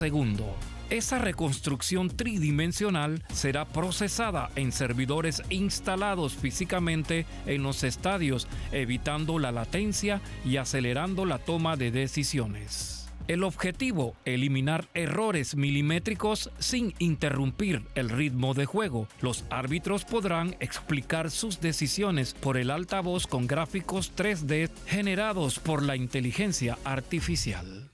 segundo. Esa reconstrucción tridimensional será procesada en servidores instalados físicamente en los estadios, evitando la latencia y acelerando la toma de decisiones. El objetivo: eliminar errores milimétricos sin interrumpir el ritmo de juego. Los árbitros podrán explicar sus decisiones por el altavoz con gráficos 3D generados por la inteligencia artificial.